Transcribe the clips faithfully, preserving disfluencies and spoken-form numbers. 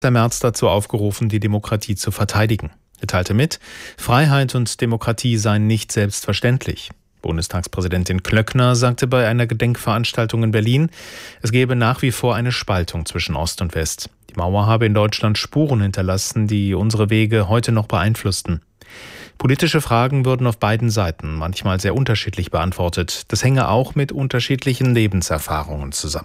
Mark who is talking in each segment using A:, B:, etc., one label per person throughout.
A: Herr Merz dazu aufgerufen, die Demokratie zu verteidigen. Er teilte mit, Freiheit und Demokratie seien nicht selbstverständlich. Bundestagspräsidentin Klöckner sagte bei einer Gedenkveranstaltung in Berlin, es gebe nach wie vor eine Spaltung zwischen Ost und West. Die Mauer habe in Deutschland Spuren hinterlassen, die unsere Wege heute noch beeinflussten. Politische Fragen würden auf beiden Seiten manchmal sehr unterschiedlich beantwortet. Das hänge auch mit unterschiedlichen Lebenserfahrungen zusammen.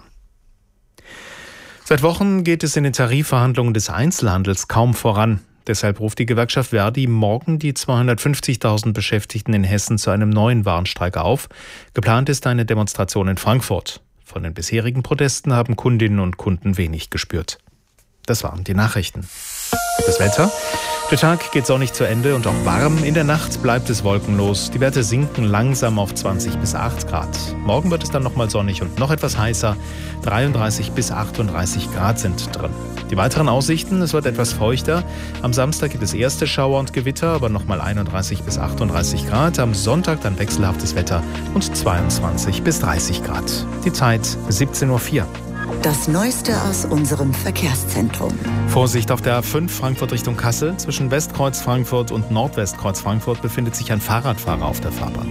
A: Seit Wochen geht es in den Tarifverhandlungen des Einzelhandels kaum voran. Deshalb ruft die Gewerkschaft Verdi morgen die zweihundertfünfzigtausend Beschäftigten in Hessen zu einem neuen Warnstreik auf. Geplant ist eine Demonstration in Frankfurt. Von den bisherigen Protesten haben Kundinnen und Kunden wenig gespürt. Das waren die Nachrichten. Das Wetter. Der Tag geht sonnig zu Ende und auch warm. In der Nacht bleibt es wolkenlos. Die Werte sinken langsam auf zwanzig bis acht Grad. Morgen wird es dann nochmal sonnig und noch etwas heißer. dreiunddreißig bis achtunddreißig Grad sind drin. Die weiteren Aussichten, es wird etwas feuchter. Am Samstag gibt es erste Schauer und Gewitter, aber nochmal einunddreißig bis achtunddreißig Grad. Am Sonntag dann wechselhaftes Wetter und zweiundzwanzig bis dreißig Grad. Die Zeit siebzehn Uhr vier.
B: Das Neueste aus unserem Verkehrszentrum.
A: Vorsicht auf der A fünf Frankfurt Richtung Kassel. Zwischen Westkreuz Frankfurt und Nordwestkreuz Frankfurt befindet sich ein Fahrradfahrer auf der Fahrbahn.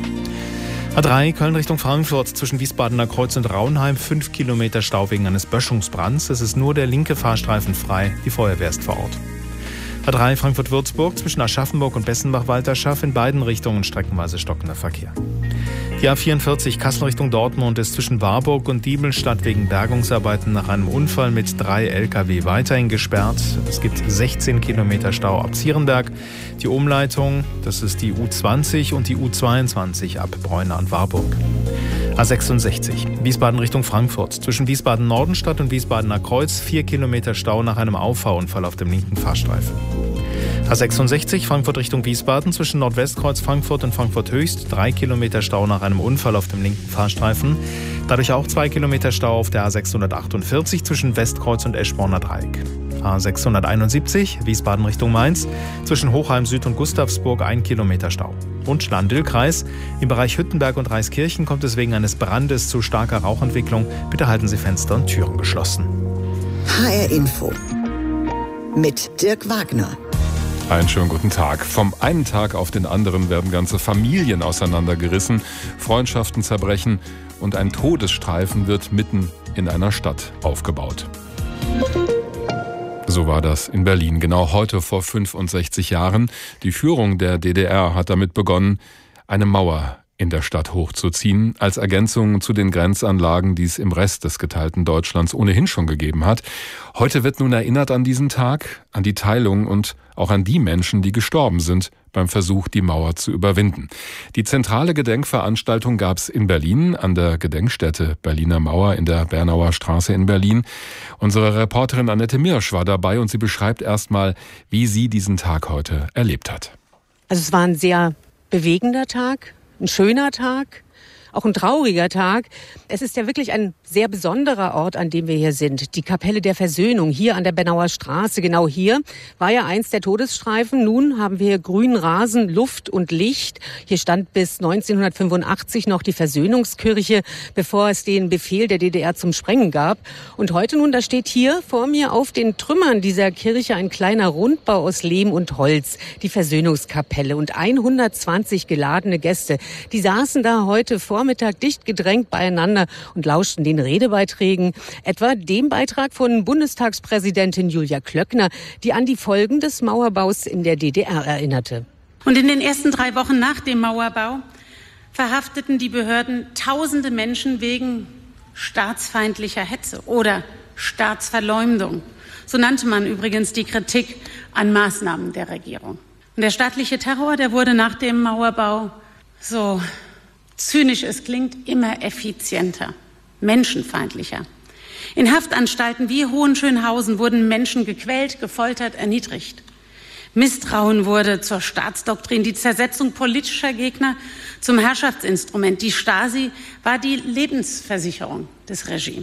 A: A drei Köln Richtung Frankfurt. Zwischen Wiesbadener Kreuz und Raunheim fünf Kilometer Stau wegen eines Böschungsbrands. Es ist nur der linke Fahrstreifen frei. Die Feuerwehr ist vor Ort. A drei Frankfurt-Würzburg. Zwischen Aschaffenburg und Bessenbach-Walterschaff in beiden Richtungen streckenweise stockender Verkehr. Die A vierundvierzig Kassel Richtung Dortmund ist zwischen Warburg und Diebelstadt wegen Bergungsarbeiten nach einem Unfall mit drei L K W weiterhin gesperrt. Es gibt sechzehn Kilometer Stau ab Zierenberg. Die Umleitung, das ist die U zwanzig und die U zweiundzwanzig ab Bräuna und Warburg. A sechsundsechzig, Wiesbaden Richtung Frankfurt. Zwischen Wiesbaden-Nordenstadt und Wiesbadener Kreuz vier Kilometer Stau nach einem Auffahrunfall auf dem linken Fahrstreifen. A sechsundsechzig, Frankfurt Richtung Wiesbaden, zwischen Nordwestkreuz Frankfurt und Frankfurt Höchst, drei Kilometer Stau nach einem Unfall auf dem linken Fahrstreifen. Dadurch auch zwei Kilometer Stau auf der A sechshundertachtundvierzig zwischen Westkreuz und Eschborner Dreieck. A sechshunderteinundsiebzig, Wiesbaden Richtung Mainz, zwischen Hochheim Süd und Gustavsburg ein Kilometer Stau. Und Schlandl-Kreis. Im Bereich Hüttenberg und Reiskirchen kommt es wegen eines Brandes zu starker Rauchentwicklung. Bitte halten Sie Fenster und Türen geschlossen.
B: H R Info mit Dirk Wagner.
C: Einen schönen guten Tag. Vom einen Tag auf den anderen werden ganze Familien auseinandergerissen, Freundschaften zerbrechen und ein Todesstreifen wird mitten in einer Stadt aufgebaut. So war das in Berlin, genau heute vor fünfundsechzig Jahren. Die Führung der D D R hat damit begonnen, eine Mauer in der Stadt hochzuziehen, als Ergänzung zu den Grenzanlagen, die es im Rest des geteilten Deutschlands ohnehin schon gegeben hat. Heute wird nun erinnert an diesen Tag, an die Teilung und auch an die Menschen, die gestorben sind beim Versuch, die Mauer zu überwinden. Die zentrale Gedenkveranstaltung gab es in Berlin, an der Gedenkstätte Berliner Mauer in der Bernauer Straße in Berlin. Unsere Reporterin Annette Mirsch war dabei und sie beschreibt erstmal, wie sie diesen Tag heute erlebt hat.
D: Also es war ein sehr bewegender Tag. Ein schöner Tag, auch ein trauriger Tag. Es ist ja wirklich ein sehr besonderer Ort, an dem wir hier sind. Die Kapelle der Versöhnung hier an der Bernauer Straße. Genau hier war ja einst der Todesstreifen. Nun haben wir hier grünen Rasen, Luft und Licht. Hier stand bis neunzehnhundertfünfundachtzig noch die Versöhnungskirche, bevor es den Befehl der D D R zum Sprengen gab. Und heute nun, da steht hier vor mir auf den Trümmern dieser Kirche ein kleiner Rundbau aus Lehm und Holz, die Versöhnungskapelle. Und hundertzwanzig geladene Gäste, die saßen da heute Vormittag dicht gedrängt beieinander und lauschten den Redebeiträgen, etwa dem Beitrag von Bundestagspräsidentin Julia Klöckner, die an die Folgen des Mauerbaus in der D D R erinnerte.
E: Und in den ersten drei Wochen nach dem Mauerbau verhafteten die Behörden tausende Menschen wegen staatsfeindlicher Hetze oder Staatsverleumdung. So nannte man übrigens die Kritik an Maßnahmen der Regierung. Und der staatliche Terror, der wurde nach dem Mauerbau, so zynisch es klingt, immer effizienter, menschenfeindlicher. In Haftanstalten wie Hohenschönhausen wurden Menschen gequält, gefoltert, erniedrigt. Misstrauen wurde zur Staatsdoktrin, die Zersetzung politischer Gegner zum Herrschaftsinstrument. Die Stasi war die Lebensversicherung des Regimes.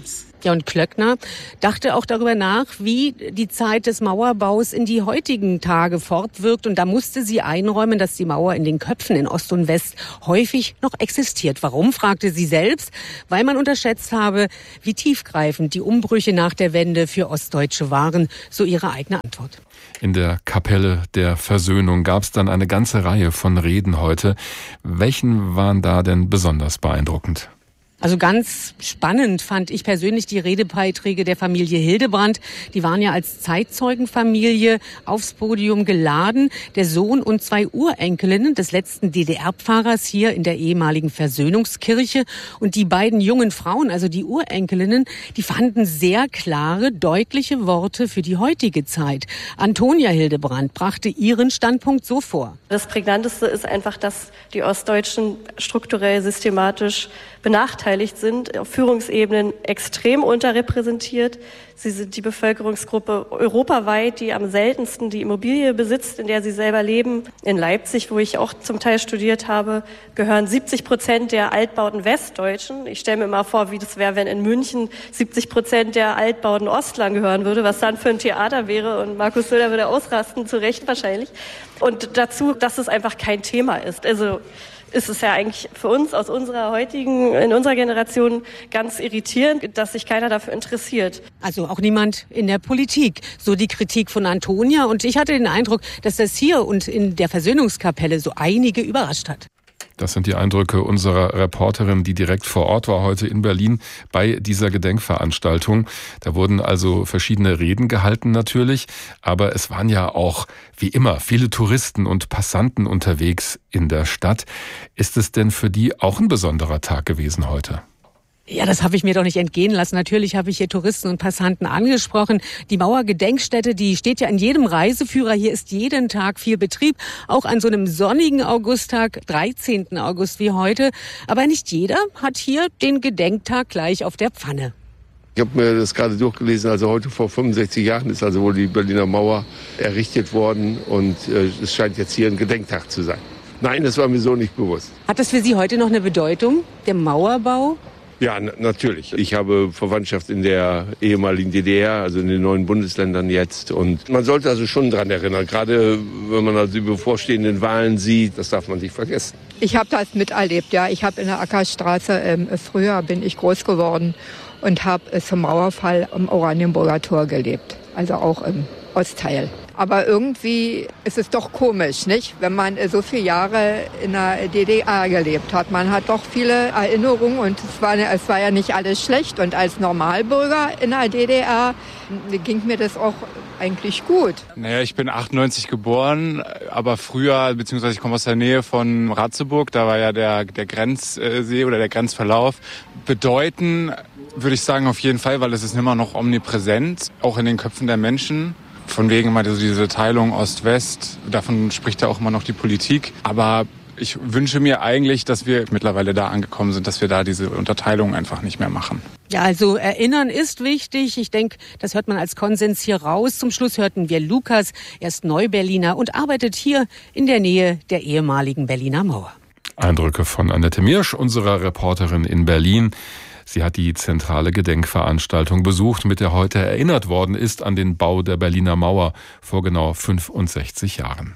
D: Ja, und Klöckner dachte auch darüber nach, wie die Zeit des Mauerbaus in die heutigen Tage fortwirkt. Und da musste sie einräumen, dass die Mauer in den Köpfen in Ost und West häufig noch existiert. Warum, fragte sie selbst, weil man unterschätzt habe, wie tiefgreifend die Umbrüche nach der Wende für Ostdeutsche waren, so ihre eigene Antwort.
C: In der Kapelle der Versöhnung gab es dann eine ganze Reihe von Reden heute. Welchen waren da denn besonders beeindruckend?
D: Also ganz spannend fand ich persönlich die Redebeiträge der Familie Hildebrand. Die waren ja als Zeitzeugenfamilie aufs Podium geladen. Der Sohn und zwei Urenkelinnen des letzten D D R-Pfarrers hier in der ehemaligen Versöhnungskirche. Und die beiden jungen Frauen, also die Urenkelinnen, die fanden sehr klare, deutliche Worte für die heutige Zeit. Antonia Hildebrand brachte ihren Standpunkt so vor.
F: Das Prägnanteste ist einfach, dass die Ostdeutschen strukturell systematisch benachteiligt sind, auf Führungsebenen extrem unterrepräsentiert. Sie sind die Bevölkerungsgruppe europaweit, die am seltensten die Immobilie besitzt, in der sie selber leben. In Leipzig, wo ich auch zum Teil studiert habe, gehören siebzig Prozent der Altbauten Westdeutschen. Ich stelle mir mal vor, wie das wäre, wenn in München siebzig Prozent der Altbauten Ostlern gehören würde, was dann für ein Theater wäre. Und Markus Söder würde ausrasten, zu Recht wahrscheinlich. Und dazu, dass es einfach kein Thema ist. Also ist es ja eigentlich für uns aus unserer heutigen, in unserer Generation ganz irritierend, dass sich keiner dafür interessiert.
D: Also auch niemand in der Politik. So die Kritik von Antonia. Und ich hatte den Eindruck, dass das hier und in der Versöhnungskapelle so einige überrascht hat.
C: Das sind die Eindrücke unserer Reporterin, die direkt vor Ort war heute in Berlin bei dieser Gedenkveranstaltung. Da wurden also verschiedene Reden gehalten natürlich, aber es waren ja auch wie immer viele Touristen und Passanten unterwegs in der Stadt. Ist es denn für die auch ein besonderer Tag gewesen heute?
D: Ja, das habe ich mir doch nicht entgehen lassen. Natürlich habe ich hier Touristen und Passanten angesprochen. Die Mauergedenkstätte, die steht ja in jedem Reiseführer. Hier ist jeden Tag viel Betrieb, auch an so einem sonnigen Augusttag, dreizehnten August wie heute. Aber nicht jeder hat hier den Gedenktag gleich auf der Pfanne.
G: Ich habe mir das gerade durchgelesen, also heute vor fünfundsechzig Jahren ist also wohl die Berliner Mauer errichtet worden und äh, es scheint jetzt hier ein Gedenktag zu sein. Nein, das war mir so nicht bewusst.
D: Hat das für Sie heute noch eine Bedeutung, der Mauerbau?
G: Ja, n- natürlich. Ich habe Verwandtschaft in der ehemaligen D D R, also in den neuen Bundesländern jetzt. Und man sollte also schon dran erinnern, gerade wenn man also die bevorstehenden Wahlen sieht, das darf man nicht vergessen.
H: Ich habe das miterlebt, ja. Ich habe in der Ackerstraße, ähm, früher bin ich groß geworden und habe äh, zum Mauerfall am Oranienburger Tor gelebt, also auch im Ostteil. Aber irgendwie ist es doch komisch, nicht? Wenn man so viele Jahre in der D D R gelebt hat. Man hat doch viele Erinnerungen und es war, es war ja nicht alles schlecht. Und als Normalbürger in der D D R ging mir das auch eigentlich gut.
I: Naja, ich bin achtundneunzig geboren, aber früher, beziehungsweise ich komme aus der Nähe von Ratzeburg, da war ja der, der Grenzsee oder der Grenzverlauf. Bedeuten würde ich sagen auf jeden Fall, weil es ist immer noch omnipräsent, auch in den Köpfen der Menschen. Von wegen immer diese Teilung Ost-West, davon spricht ja auch immer noch die Politik. Aber ich wünsche mir eigentlich, dass wir mittlerweile da angekommen sind, dass wir da diese Unterteilung einfach nicht mehr machen.
D: Ja, also erinnern ist wichtig. Ich denke, das hört man als Konsens hier raus. Zum Schluss hörten wir Lukas, er ist Neuberliner und arbeitet hier in der Nähe der ehemaligen Berliner Mauer.
C: Eindrücke von Annette Mirsch, unserer Reporterin in Berlin. Sie hat die zentrale Gedenkveranstaltung besucht, mit der heute erinnert worden ist an den Bau der Berliner Mauer vor genau fünfundsechzig Jahren.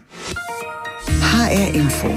B: H R Info.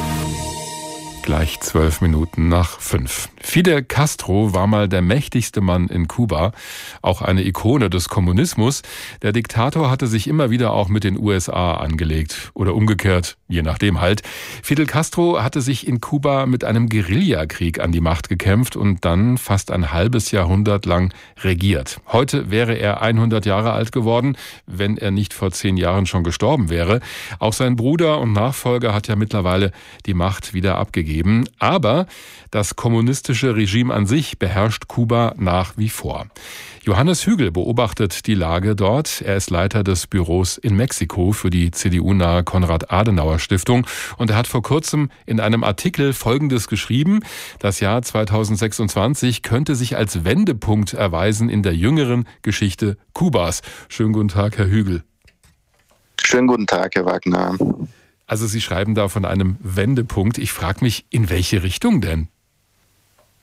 C: Gleich zwölf Minuten nach fünf. Fidel Castro war mal der mächtigste Mann in Kuba, auch eine Ikone des Kommunismus. Der Diktator hatte sich immer wieder auch mit den U S A angelegt oder umgekehrt, je nachdem halt. Fidel Castro hatte sich in Kuba mit einem Guerillakrieg an die Macht gekämpft und dann fast ein halbes Jahrhundert lang regiert. Heute wäre er hundert Jahre alt geworden, wenn er nicht vor zehn Jahren schon gestorben wäre. Auch sein Bruder und Nachfolger hat ja mittlerweile die Macht wieder abgegeben. Aber das kommunistische Regime an sich beherrscht Kuba nach wie vor. Johannes Hügel beobachtet die Lage dort. Er ist Leiter des Büros in Mexiko für die C D U-nahe Konrad-Adenauer-Stiftung. Und er hat vor kurzem in einem Artikel Folgendes geschrieben: Das Jahr zweitausendsechsundzwanzig könnte sich als Wendepunkt erweisen in der jüngeren Geschichte Kubas. Schönen guten Tag, Herr Hügel.
J: Schönen guten Tag, Herr Wagner.
C: Also Sie schreiben da von einem Wendepunkt. Ich frage mich, in welche Richtung denn?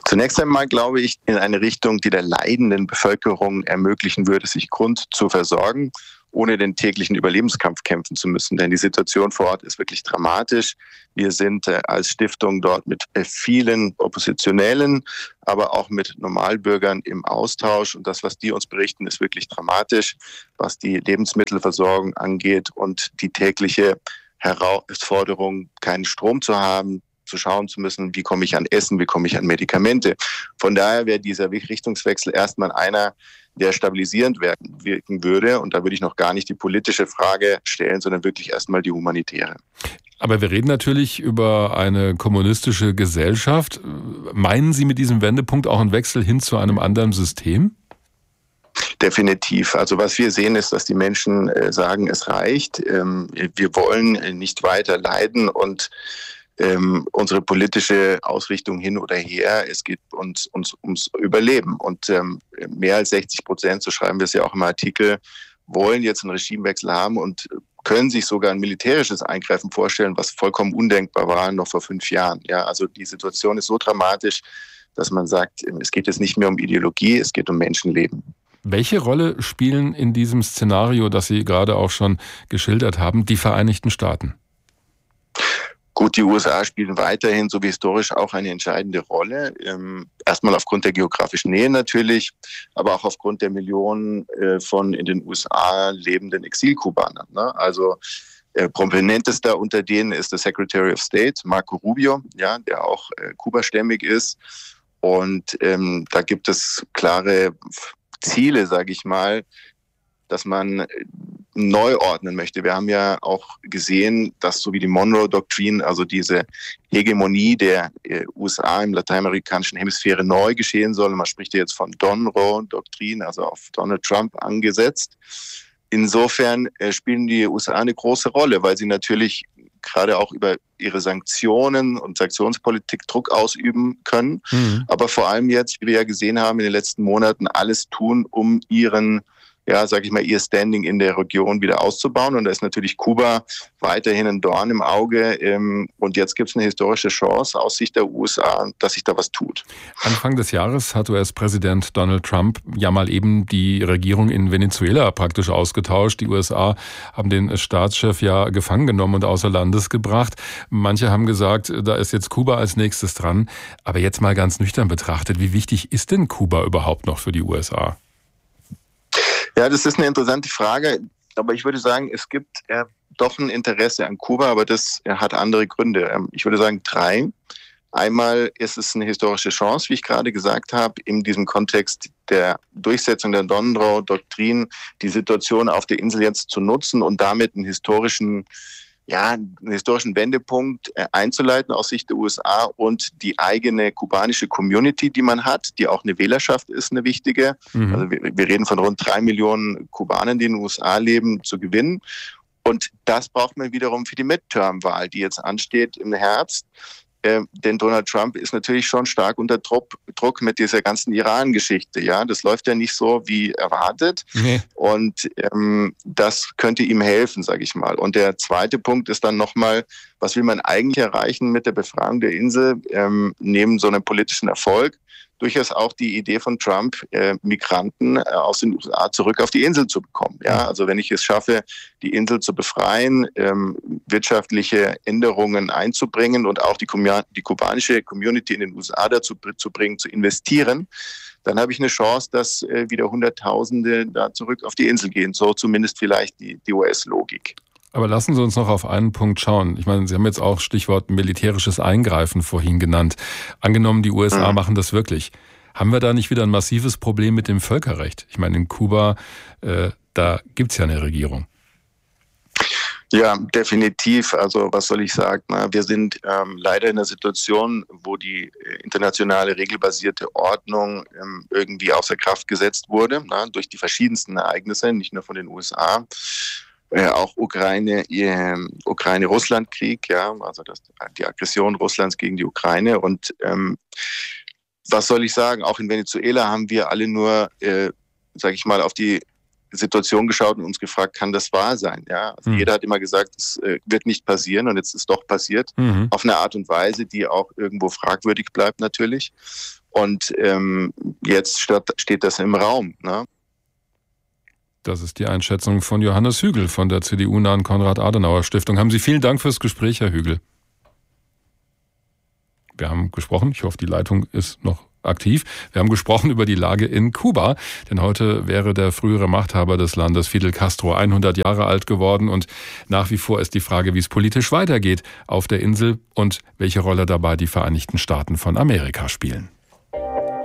J: Zunächst einmal glaube ich in eine Richtung, die der leidenden Bevölkerung ermöglichen würde, sich Grund zu versorgen, ohne den täglichen Überlebenskampf kämpfen zu müssen. Denn die Situation vor Ort ist wirklich dramatisch. Wir sind äh, als Stiftung dort mit äh, vielen Oppositionellen, aber auch mit Normalbürgern im Austausch. Und das, was die uns berichten, ist wirklich dramatisch, was die Lebensmittelversorgung angeht und die tägliche Herausforderung, keinen Strom zu haben, zu schauen zu müssen, wie komme ich an Essen, wie komme ich an Medikamente. Von daher wäre dieser Richtungswechsel erstmal einer, der stabilisierend wirken würde. Und da würde ich noch gar nicht die politische Frage stellen, sondern wirklich erstmal die humanitäre.
C: Aber wir reden natürlich über eine kommunistische Gesellschaft. Meinen Sie mit diesem Wendepunkt auch einen Wechsel hin zu einem anderen System?
J: Definitiv. Also was wir sehen ist, dass die Menschen sagen, es reicht. Wir wollen nicht weiter leiden und Ähm, unsere politische Ausrichtung hin oder her, es geht uns, uns ums Überleben. Und ähm, mehr als sechzig Prozent, so schreiben wir es ja auch im Artikel, wollen jetzt einen Regimewechsel haben und können sich sogar ein militärisches Eingreifen vorstellen, was vollkommen undenkbar war noch vor fünf Jahren. Ja, also die Situation ist so dramatisch, dass man sagt, es geht jetzt nicht mehr um Ideologie, es geht um Menschenleben.
C: Welche Rolle spielen in diesem Szenario, das Sie gerade auch schon geschildert haben, die Vereinigten Staaten?
J: Gut, die U S A spielen weiterhin, so wie historisch, auch eine entscheidende Rolle. Ähm, erstmal aufgrund der geografischen Nähe natürlich, aber auch aufgrund der Millionen äh, von in den U S A lebenden Exilkubanern. Ne? Also äh, prominentester unter denen ist der Secretary of State, Marco Rubio, ja, der auch äh, kubastämmig ist. Und ähm, da gibt es klare Ziele, sage ich mal, dass man neu ordnen möchte. Wir haben ja auch gesehen, dass so wie die Monroe-Doktrin, also diese Hegemonie der U S A im lateinamerikanischen Hemisphäre neu geschehen soll. Man spricht ja jetzt von Monroe-Doktrin, also auf Donald Trump angesetzt. Insofern spielen die U S A eine große Rolle, weil sie natürlich gerade auch über ihre Sanktionen und Sanktionspolitik Druck ausüben können. Mhm. Aber vor allem jetzt, wie wir ja gesehen haben in den letzten Monaten, alles tun, um ihren ja, sage ich mal, ihr Standing in der Region wieder auszubauen. Und da ist natürlich Kuba weiterhin ein Dorn im Auge. Und jetzt gibt es eine historische Chance aus Sicht der U S A, dass sich da was tut.
C: Anfang des Jahres hat U S-Präsident Donald Trump ja mal eben die Regierung in Venezuela praktisch ausgetauscht. Die U S A haben den Staatschef ja gefangen genommen und außer Landes gebracht. Manche haben gesagt, da ist jetzt Kuba als nächstes dran. Aber jetzt mal ganz nüchtern betrachtet, wie wichtig ist denn Kuba überhaupt noch für die U S A?
J: Ja, das ist eine interessante Frage, aber ich würde sagen, es gibt äh, doch ein Interesse an Kuba, aber das äh, hat andere Gründe. Ähm, ich würde sagen drei. Einmal ist es eine historische Chance, wie ich gerade gesagt habe, in diesem Kontext der Durchsetzung der Monroe-Doktrin die Situation auf der Insel jetzt zu nutzen und damit einen historischen ja, einen historischen Wendepunkt äh, einzuleiten aus Sicht der U S A und die eigene kubanische Community, die man hat, die auch eine Wählerschaft ist, eine wichtige. Mhm. Also wir, wir reden von rund drei Millionen Kubanern, die in den U S A leben, zu gewinnen. Und das braucht man wiederum für die Midterm-Wahl, die jetzt ansteht im Herbst. Äh, denn Donald Trump ist natürlich schon stark unter Druck, Druck mit dieser ganzen Iran-Geschichte. Ja, das läuft ja nicht so wie erwartet. Nee. Und ähm, das könnte ihm helfen, sage ich mal. Und der zweite Punkt ist dann nochmal, was will man eigentlich erreichen mit der Befreiung der Insel ähm, neben so einem politischen Erfolg? Durchaus auch die Idee von Trump, äh, Migranten äh, aus den U S A zurück auf die Insel zu bekommen. Ja, also wenn ich es schaffe, die Insel zu befreien, ähm, wirtschaftliche Änderungen einzubringen und auch die, die kubanische Community in den U S A dazu zu bringen, zu investieren, dann habe ich eine Chance, dass äh, wieder Hunderttausende da zurück auf die Insel gehen. So zumindest vielleicht die, die U S-Logik.
C: Aber lassen Sie uns noch auf einen Punkt schauen. Ich meine, Sie haben jetzt auch Stichwort militärisches Eingreifen vorhin genannt. Angenommen, die U S A mhm. machen das wirklich. Haben wir da nicht wieder ein massives Problem mit dem Völkerrecht? Ich meine, in Kuba, äh, da gibt's ja eine Regierung.
J: Ja, definitiv. Also was soll ich sagen? Wir sind ähm, leider in einer Situation, wo die internationale regelbasierte Ordnung ähm, irgendwie außer Kraft gesetzt wurde, na, durch die verschiedensten Ereignisse, nicht nur von den U S A. Äh, auch Ukraine, äh, Ukraine-Russland-Krieg, ja, also das, die Aggression Russlands gegen die Ukraine. Und ähm, was soll ich sagen? Auch in Venezuela haben wir alle nur, äh, sage ich mal, auf die Situation geschaut und uns gefragt, kann das wahr sein? Ja, also mhm. jeder hat immer gesagt, es äh, wird nicht passieren und jetzt ist es doch passiert. Mhm. Auf eine Art und Weise, die auch irgendwo fragwürdig bleibt natürlich. Und ähm, jetzt steht das im Raum. Ne?
C: Das ist die Einschätzung von Johannes Hügel von der C D U-nahen Konrad-Adenauer-Stiftung. Haben Sie vielen Dank fürs Gespräch, Herr Hügel. Wir haben gesprochen, ich hoffe, die Leitung ist noch aktiv. Wir haben gesprochen über die Lage in Kuba, denn heute wäre der frühere Machthaber des Landes, Fidel Castro, hundert Jahre alt geworden und nach wie vor ist die Frage, wie es politisch weitergeht auf der Insel und welche Rolle dabei die Vereinigten Staaten von Amerika spielen.